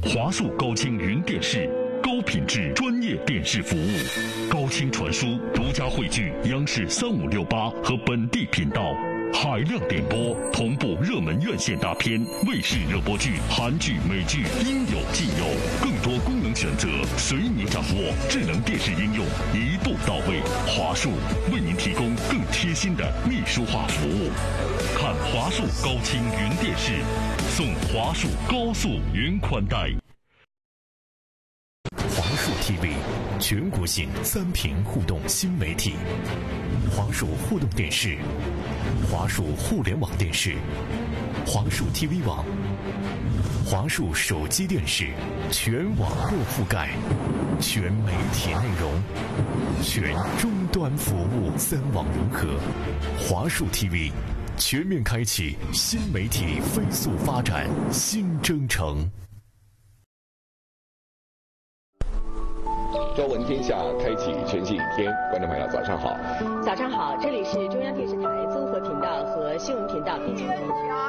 华数高清云电视，高品质专业电视服务，高清传输，独家汇聚央视3568和本地频道，海量点播，同步热门院线大片、卫视热播剧、韩剧、美剧，应有尽有。更多功能选择随你掌握，智能电视应用一步到位。华数为您提供更贴心的秘书化服务。看华数高清云电视，送华数高速云宽带。 华数 TV 全国性3屏互动新媒体，华数互动电视、华数互联网电视、华数 TV 网、华数手机电视，全网络覆盖，全媒体内容，全终端服务，3网融合。华数 TV 全面开启新媒体飞速发展新征程。 朝闻天下，开启全新一天。观众朋友，早上好！ 早上好，这里是中央电视台综合频道和新闻频道一起。